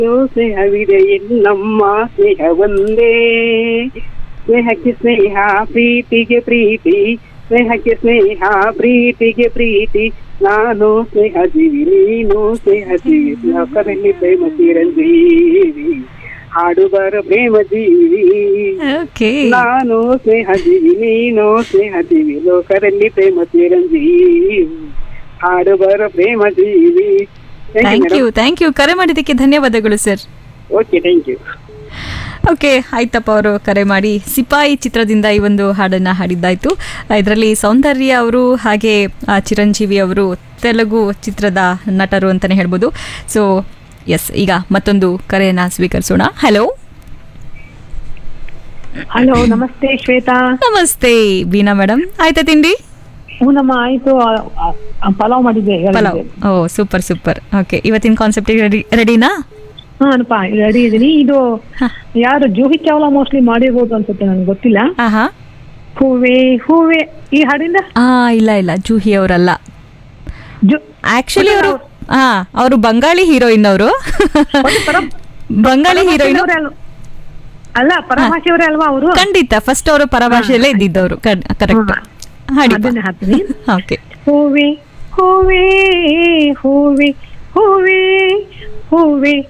ಸ್ನೇಹವಿದೆ ನಮ್ಮ ಸ್ನೇಹ ಒಂದೇ. ಸ್ನೇಹಕ್ಕೆ ಸ್ನೇಹ, ಪ್ರೀತಿಗೆ ಪ್ರೀತಿ, ಸ್ನೇಹಕ್ಕೆ ಸ್ನೇಹ, ಪ್ರೀತಿಗೆ ಪ್ರೀತಿ. ನಾನು ಸ್ನೇಹ ಜೀವಿ, ನೀನು ಸ್ನೇಹ ಜೀವಿ, ಲೋಕದಲ್ಲಿ ಪ್ರೇಮ ಚಿರಂಜೀವಿ. ಹಾಡುಬಾರ ಪ್ರೇಮ ಜೀವಿ. ಓಕೆ, ನಾನು ಸ್ನೇಹ ಜೀವಿ, ನೀನು ಸ್ನೇಹ ಜೀವಿ, ಲೋಕದಲ್ಲಿ ಪ್ರೇಮ ಚಿರಂಜೀವಿ. ಹಾಡುಬಾರ ಪ್ರೇಮ ಜೀವಿ. ಥ್ಯಾಂಕ್ ಯು ಕರೆ ಮಾಡಿದ್ದಕ್ಕೆ ಧನ್ಯವಾದಗಳು sir. Okay, thank you. Okay, ಆಯ್ತಪ್ಪ ಅವರು ಕರೆ ಮಾಡಿ ಸಿಪಾಯಿ ಚಿತ್ರದಿಂದ ಈ ಒಂದು ಹಾಡನ್ನು ಹಾಡಿದ್ದಾಯಿತು. ಇದರಲ್ಲಿ ಸೌಂದರ್ಯ ಅವರು ಹಾಗೆ ಚಿರಂಜೀವಿ ಅವರು ತೆಲುಗು ಚಿತ್ರದ ನಟರು ಅಂತಲೇ ಹೇಳ್ಬೋದು. ಸೊ ಎಸ್, ಈಗ ಮತ್ತೊಂದು ಕರೆಯನ್ನು ಸ್ವೀಕರಿಸೋಣ. ಹಲೋ ಹಲೋ, ನಮಸ್ತೆ ಶ್ವೇತಾ. ನಮಸ್ತೆ ಬೀನಾ ಮೇಡಮ್, ಆಯ್ತಾ ತಿಂಡಿ? ನಮ್ಮ ಆಯ್ತು. ಪಲಾವ್ ಮಾಡಿದ್ದೆ. ಪಲಾವ್, ಓ ಸೂಪರ್ ಸೂಪರ್. ಓಕೆ, ಇವತ್ತಿನ ಕಾನ್ಸೆಪ್ಟ್ ರೆಡಿನಾ? ಹಾನಪ್ಪ, ರೆಡಿ ಇದೀನಿ. ಇದು ಯಾರು ಜೂಹಿ ಚಾವ್ಲಾ ಮೋಸ್ಟ್ಲಿ ಮಾಡಿರ್ಬೋದು ಅನ್ಸುತ್ತೆ, ನನ್ಗೆ ಗೊತ್ತಿಲ್ಲ. ಹೂವೆ ಹೂವೆ ಈ ಹಾಡಿಂದ ಇಲ್ಲ ಜೂಹಿ ಅವರಲ್ಲ. ಆಕ್ಚುಲಿ ಅವರು ಬಂಗಾಳಿ ಹೀರೋಯಿನ್. ಅವರು ಬಂಗಾಳಿ ಹೀರೋಯಿನ್ ಅಲ್ಲ, ಪರಭಾಷೆಯವರೇ ಅಲ್ವಾ ಅವರು? ಖಂಡಿತ, ಫಸ್ಟ್ ಅವರು ಪರಭಾಷೆಯಲ್ಲೇ ಇದ್ದಿದ್ದವರು. ಕರೆಕ್ಟ್, ಹಾಡಿ. ಓಕೆ. ಹೂವೆ ಹೂವೆ ಹೂವೆ ಹೂವೆ ಹೂವೆ